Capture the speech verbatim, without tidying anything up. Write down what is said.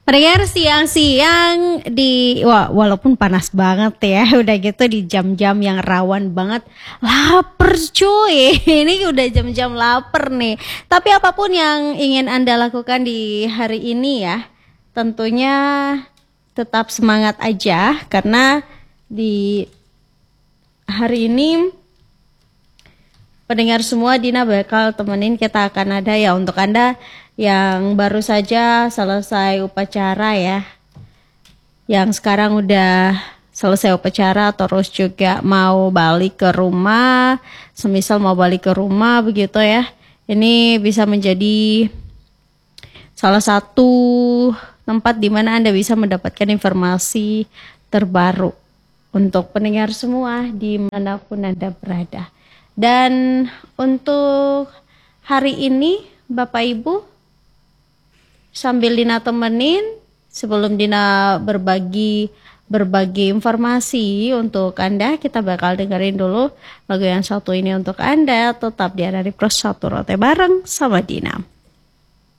Pendengar siang-siang di wah, walaupun panas banget ya, udah gitu di jam-jam yang rawan banget lapar cuy. Ini udah jam-jam lapar nih. Tapi apapun yang ingin Anda lakukan di hari ini ya, tentunya tetap semangat aja karena di hari ini pendengar semua, Dina bakal temenin, kita akan ada ya untuk Anda yang baru saja selesai upacara ya, yang sekarang udah selesai upacara terus juga mau balik ke rumah, semisal mau balik ke rumah begitu ya, ini bisa menjadi salah satu tempat di mana Anda bisa mendapatkan informasi terbaru untuk pendengar semua dimanapun Anda berada. Dan untuk hari ini Bapak Ibu, sambil Dina temenin, sebelum Dina berbagi berbagi informasi untuk Anda, kita bakal dengerin dulu lagu yang satu ini untuk Anda. Tetap di Ada Request Satu Rote bareng sama Dina.